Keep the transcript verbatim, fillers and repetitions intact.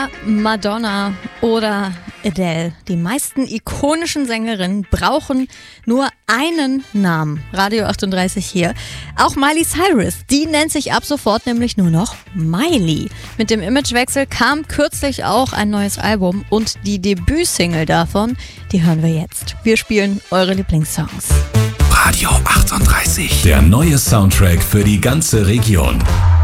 Madonna oder Adele. Die meisten ikonischen Sängerinnen brauchen nur einen Namen. Radio achtunddreißig hier. Auch Miley Cyrus, die nennt sich ab sofort nämlich nur noch Miley. Mit dem Imagewechsel kam kürzlich auch ein neues Album und die Debütsingle davon, die hören wir jetzt. Wir spielen eure Lieblingssongs. Radio achtunddreißig. Der neue Soundtrack für die ganze Region.